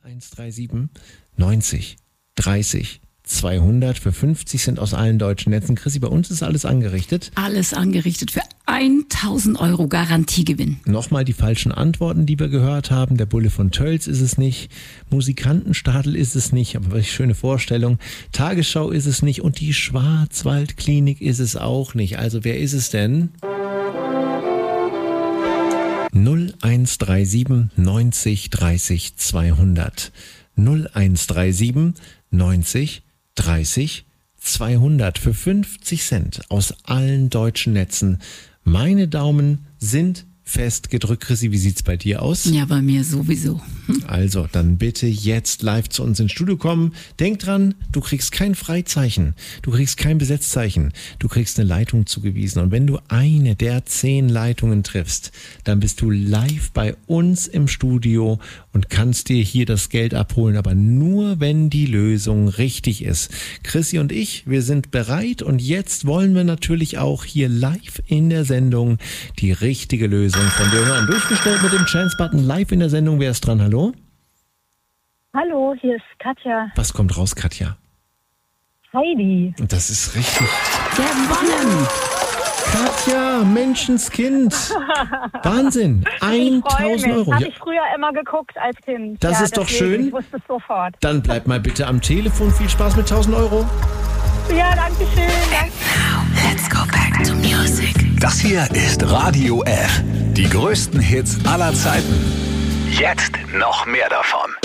0137 90 30 200 für 50 Cent aus allen deutschen Netzen. Chrissy, bei uns ist alles angerichtet. Alles angerichtet für 1.000 Euro Garantiegewinn. Nochmal die falschen Antworten, die wir gehört haben. Der Bulle von Tölz ist es nicht. Musikantenstadel ist es nicht. Aber welche schöne Vorstellung. Tagesschau ist es nicht. Und die Schwarzwaldklinik ist es auch nicht. Also wer ist es denn? 0137 90 30 200. 0137 90 30 200 für 50 Cent aus allen deutschen Netzen. Meine Daumen sind fest gedrückt. Chrissy, wie sieht's bei dir aus? Ja, bei mir sowieso. Also, dann bitte jetzt live zu uns ins Studio kommen. Denk dran, du kriegst kein Freizeichen, du kriegst kein Besetzzeichen, du kriegst eine Leitung zugewiesen. Und wenn du eine der 10 Leitungen triffst, dann bist du live bei uns im Studio und kannst dir hier das Geld abholen, aber nur, wenn die Lösung richtig ist. Chrissy und ich, wir sind bereit und jetzt wollen wir natürlich auch hier live in der Sendung die richtige Lösung von dir hören. Durchgestellt mit dem Chance-Button live in der Sendung. Wer ist dran? Hallo? Hallo, hier ist Katja. Was kommt raus, Katja? Heidi. Das ist richtig. Gewonnen! Katja, Menschenskind. Wahnsinn. 1.000 Euro. Habe ich früher immer geguckt als Kind. Das ist doch schön. Ich wusste es sofort. Dann bleib mal bitte am Telefon. Viel Spaß mit 1.000 Euro. Ja, danke schön. Now, let's go back to music. Das hier ist Radio F. Die größten Hits aller Zeiten. Jetzt noch mehr davon.